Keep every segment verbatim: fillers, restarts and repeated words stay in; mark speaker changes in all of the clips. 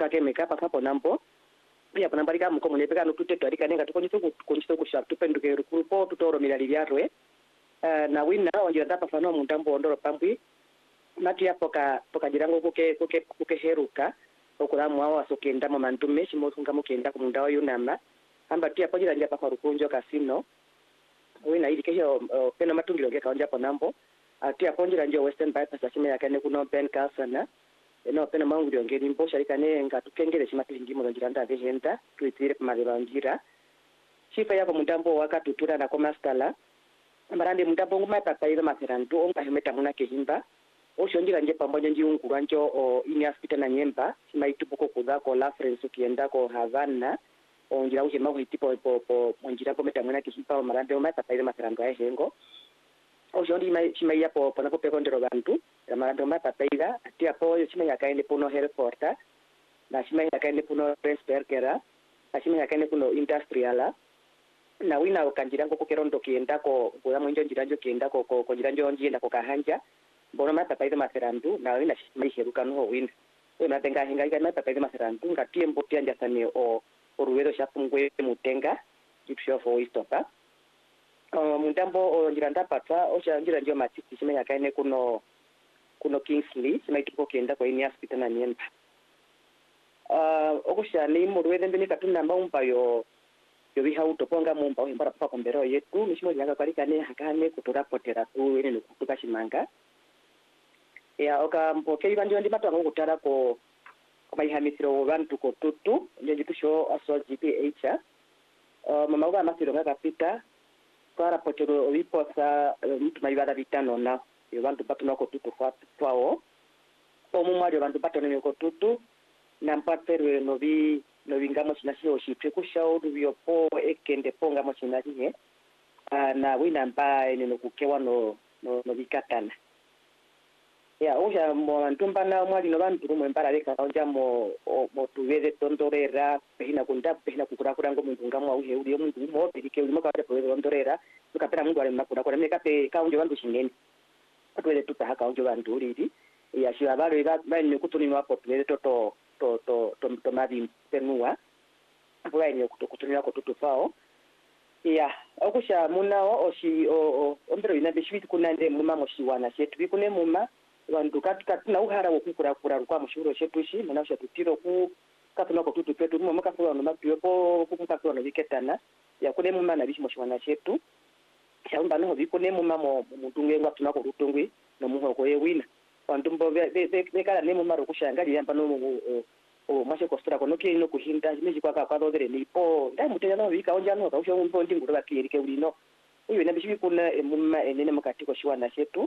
Speaker 1: kakemeka pakapo nampo ya pana barika mukomune peka no tuteto arika nenga tukonyiso kukonyiso kusha tupenduke rukupo tutoro milali vyarwe uh, na wina onjira tapa fano muntambo ondoro pambwi mati ya poka poka jirango kuke kuke kuke heruka okulamu wao asokenda mu mantume shimosunga mukenda ku mundawa yunama amba tia pojira nja paka rukunjo kasino wina ili kesho uh, pena matungiro ke kaonja ponambo atia ponjira nja western bypass ashime yakane kuno Ben Carson eno pena mangu lyongeri mbosha likane nga tukengere shimatilingimo lonjiranda vehenda tuitire kumaleba njira chifa yako mundambo wakatutura na komastala marande mundambo nguma papaira maserantu onga hemeta munake himba oshonjira nje pamoja njiungu rancho o ini hospital na nyemba simaitupuko kudako la friends ukienda ko Havana onjira uje magu tipo po po onjira pometa munake himba marande nguma papaira maserantu ya hengo ojondi mai chimaya po pona po pekondero bantu la marando ma papeira atia po chimaya kaende puno airporta na chimaya kaende puno Presbergera na chimaya kaende puno industriala na wina ukanjirango ko kerondo kienda ko kuya mwenjo njiranjo kienda ko ko njiranjo njienda ko kahanja bona ma papeira maserandu na wina chimaya heruka no wina wina tenga hinga ika ma papeira maserandu ngatie mbotia njasane o oruwedo shapungwe mutenga kipsho fo istopa Uh, mundambo njiranda pata osha njira ndio matiti chimenya kaine kuno kuno Kingsley chimaituko kienda kwa ini hospital na nyemba uh okusha ni murwede mbini katuna maumba yo yo biha utoponga mumba ohimbara papa kombero yetu mishimo yanga kalika ne hakane kutorapotera ku ene kutuka shimanga ya oka mpoke ibanjo ndi matwa ngokutara ko kama ihamisiro bantu ko tutu ndio jitusho aso G P H uh mama uga masiro ngakapita para potero viposa mtu maibada vitano na abantu batuna ko tutu kwa twao omu mali abantu batona ko tutu na mpatero no vi no vingamo sinasio shipre kushao rubio po ekende ponga mo sinarie na wina mba ene no kukewa no no, no vikatana ya oja mo ntumba na mwali no bantu rumwe mbara leka onja mo mo tuweze tondorera pehina kunda pehina kukura kurango mungu ngamo au he uri mungu mo birike uri mo ka pele tondorera tukapera mungu ale makura kwa meka pe kaunjo bantu shingeni atwele tuta haka onjo bantu uri ya shiwa balo iba bani kutuni no apo tuweze to to to to to, to madi penua bwa ni kutuni ko tutu fao ya okusha munao oshi o ombero ina bishwiti kunande muma moshiwana shetu bikune muma vandu katika na uhara wokukura kura kwa mushuro shetushi manasha tutiro ku katuna ko tutu petu mu makafuwa no mapyo po kukukafuwa no viketana ya kune mu mana bishimo shwana shetu shamba no bikune mu mamo mudunge ngwa tunako rutungwi no muho ko yewina vandu mbo be be kala ne mu maro kushangali yamba no o mashe kostura ko no kiri no kuhinda meji kwa kwa dodere nipo ndai mutenya no bika onja no ka usho mbo ndinguro bakirike ulino uyu na bishibi kuna mumma enene makatiko shwana shetu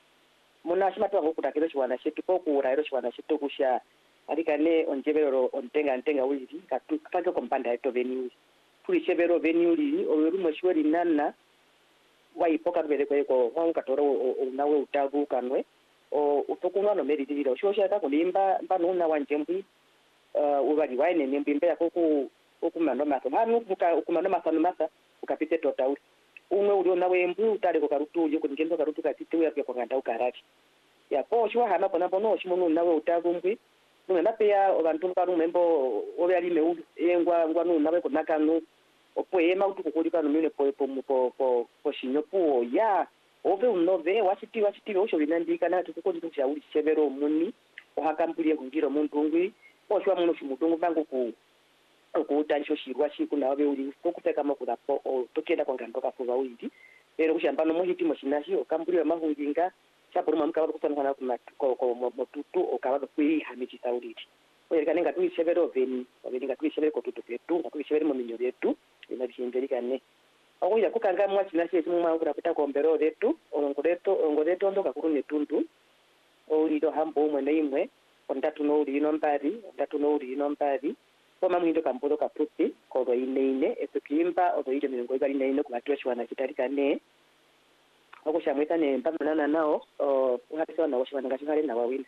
Speaker 1: muna shima twa kukutakira shwana shetu ko kurairo shwana shetu kusha alikane onjebero ontenga ntenga uliri katu kake kompanda eto venue kuri chebero venue li oweru mashwari nana waipoka bere ko wangu katoro nawe utabu kanwe o utokunwa no meri dira shosha ta kulimba mbano na wanjembi uh ubali waine nembimbe yako ku okumano maso hanu kuka okumano maso masa ukapite totauri umwe uri nawe mbu utale ko karutu yo kungendo karutu katite ya kwa nganda ukarati ya po shwa hana pona pono shimono nawe utagumbwi nuna peya abantu karu membo obe ali me engwa ngwa nu nawe kunaka nu opo ema utu kukulika no mine po po po po po shinyo po ya obe unove wasiti wasiti osho binandika na tuko ndi kushauri chevero muni ohakambulie ngiro muntu ngwi po shwa muno shimutungu bangu ku okuutanisho shirwa shiku nawe uri kokupeka makura po tokenda kwa ngando kafuva uindi ero kushamba no muhiti moshinashi okambulio mahunginga chapuru mamka wari kusana kana ko ko motutu okawa kwi hamiji sauriti oye kanenga tu ishevero veni obenga tu ishevero ko tutu petu ko ishevero mo minyo yetu ina bishinjerika ne oya kukanga mwachinashi esimu mangu rapita ko mbero letu ongoreto ongoreto ndoka kurune tundu olido hambo mwene imwe ondatu no uri no mbari ondatu no uri no mbari koma mwindo kambodo kaputi ko ro ineine etukimba odo ije mirongo ibari neine ku batwa shwana kitarika ne okushamwita ne mpamanana nao o uhapiswa na washwana ngashikale na wawina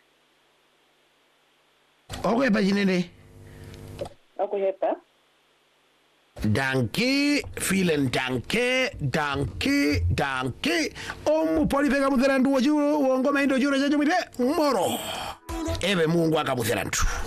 Speaker 2: okwepa chinene
Speaker 1: okuhepa
Speaker 2: danke vielen danke danke danke omupolifeka mutherandu wochiwo wongoma indo chiro chachomwite moro ebe mungu akamutherandu